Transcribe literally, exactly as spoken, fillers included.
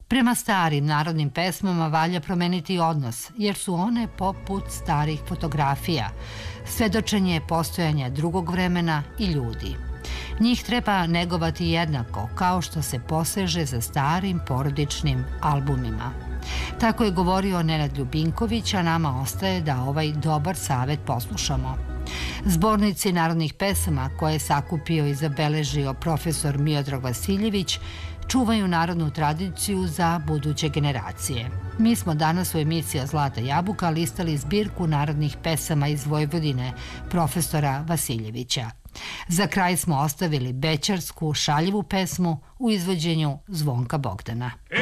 Prema starim narodnim pesmama valja promeniti odnos, jer su one poput starih fotografija, svedočenje postojanja drugog vremena i ljudi. Njih treba negovati jednako, kao što se poseže za starim porodičnim albumima. Tako je govorio Nenad Ljubinković, a nama ostaje da ovaj dobar savet poslušamo. Zbornici narodnih pesama koje je sakupio i zabeležio profesor Miodrag Vasiljević čuvaju narodnu tradiciju za buduće generacije. Mi smo danas u emisiji Zlata jabuka listali zbirku narodnih pesama iz Vojvodine profesora Vasiljevića. Za kraj smo ostavili bećarsku šaljivu pesmu u izvođenju Zvonka Bogdana.